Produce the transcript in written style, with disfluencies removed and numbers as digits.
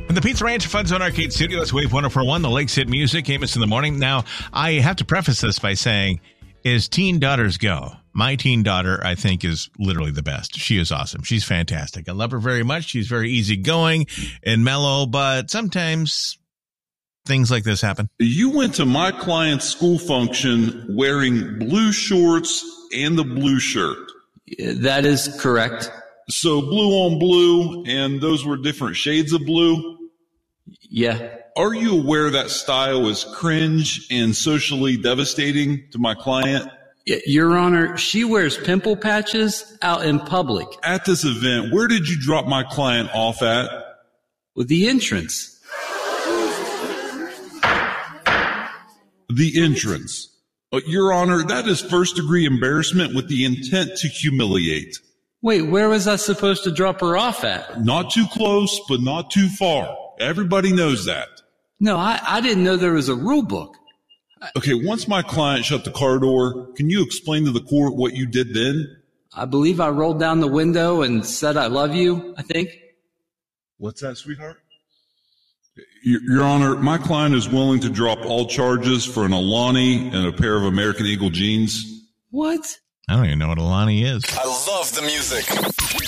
In the Pizza Ranch Fun Zone Arcade Studio, it's Wave 104.1, the Lakes Hit Music, Amos in the Morning. Now, I have to preface this by saying, as teen daughters go, my teen daughter, I think, is literally the best. She is awesome. She's fantastic. I love her very much. She's very easygoing and mellow, but sometimes things like this happen. You went to my client's school function wearing blue shorts and the blue shirt. That is correct. So blue on blue, and those were different shades of blue? Yeah. Are you aware that style is cringe and socially devastating to my client? Your Honor, she wears pimple patches out in public. At this event, where did you drop my client off at? With the entrance. The entrance. Your Honor, that is first-degree embarrassment with the intent to humiliate. Wait, where was I supposed to drop her off at? Not too close, but not too far. Everybody knows that. No, I didn't know there was a rule book. Okay, once my client shut the car door, can you explain to the court what you did then? I believe I rolled down the window and said I love you, I think. What's that, sweetheart? Your Honor, my client is willing to drop all charges for an Alani and a pair of American Eagle jeans. What? I don't even know what Alani is. I love the music.